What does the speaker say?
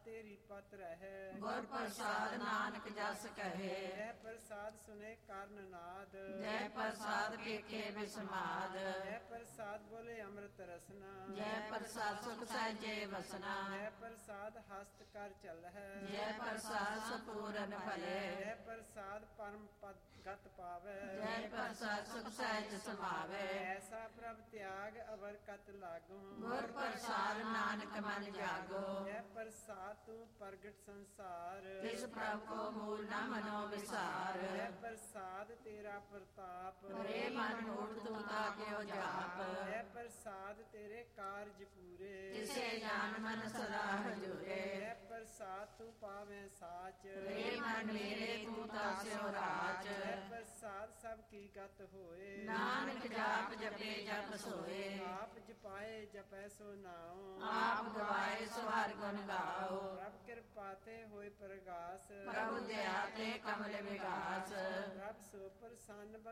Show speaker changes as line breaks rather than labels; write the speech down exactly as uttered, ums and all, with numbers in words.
ਤੇਰੀ ਪਤ ਰਹਿ।
ਗੁਰ ਪ੍ਰਸਾਦ ਨਾਨਕ ਜਸ ਕਹੇ।
ਜੈ ਪ੍ਰਸਾਦ ਸੁਨੇ ਕਰਨ ਨਾਦ।
ਜੈ ਪ੍ਰਸਾਦ ਵੇਖੇ ਬਿਸਮਾਦ।
ਜੈ ਪ੍ਰਸਾਦ ਬੋਲੇ ਅੰਮ੍ਰਿਤ ਰਸਨਾ।
ਜੈ ਪ੍ਰਸਾਦ ਸੁਖ ਸਹਿਜੇ ਵਸਨਾ।
ਜੈ ਪ੍ਰਸਾਦ ਹਸਤ ਕਰ ਚਲ ਹੈ।
ਜੈ ਪ੍ਰਸਾਦ ਸਪੂਰਨ ਭਲੇ।
ਜੈ ਪ੍ਰਸਾਦ ਪਰਮ ਪਦ ਗਤ ਪਾਵੈ।
ਜੈ ਪ੍ਰਸਾਦ ਸੁਖ ਸਹਿਜ ਸਮਾਵੈ।
ਐਸਾ ਪ੍ਰਭ ਤਿਆਗ ਅਵਰ ਕਤ ਲਾਗੂ।
ਗੁਰ ਪ੍ਰਸਾਦ ਨਾਨਕ ਮਨ ਜਾਗੋ।
ਜੈ ਪ੍ਰਸਾਦ ਤੂੰ ਪ੍ਰਗਟ ਸੰਸਾਰ।
ਤਿਸ ਪ੍ਰਭ ਕੋ ਮੂਲ ਨ ਮਨੋ ਵਿਸਾਰ।
ਜੈ ਪ੍ਰਸਾਦ ਤੇਰਾ ਪ੍ਰਤਾਪ।
ਰੇ ਮਨ ਮੂੜ ਤੂੰ ਤਾਕਿਓ ਜਾਪ।
ਜੈ ਪ੍ਰਸਾਦ ਤੇਰੇ ਕਾਰਜ ਪੂਰੇ।
ਤਿਸੇ ਜਾਨ ਮਨ ਸਦਾ ਹਜੂਰੇ।
ਜੈ ਪ੍ਰਸਾਦ ਤੂੰ ਪਾਵੇਂ ਸਾਚ।
ਰੇ ਮਨ ਮੇਰੇ ਤੂੰ ਤਾਸਿਓ ਰਾਜ।
ਜੈ ਪ੍ਰਸਾਦ ਸਭ ਕੀ ਗਤ ਹੋਏ।
ਨਾਨਕ ਜਾਪ ਜਪੇ ਜਪ ਸੋਏ।
ਆਪ ਜਪਾਏ ਜਪੈ ਸੋ ਨਾਉ।
ਆਪ ਗਵਾਏ ਸੋ ਹਰਿ ਗੁਣ ਗਾਓ।
ਪ੍ਰਭ ਕਿਰਪਾ ਤੇ ਹੋਏ ਪ੍ਰਗਾਸ।
ਪ੍ਰਭੁ ਦਇਆ ਤੇ ਕਮਲ ਵਿਗਾਸ।
ਪ੍ਰਭ ਸੋ ਪ੍ਰਸੰਨ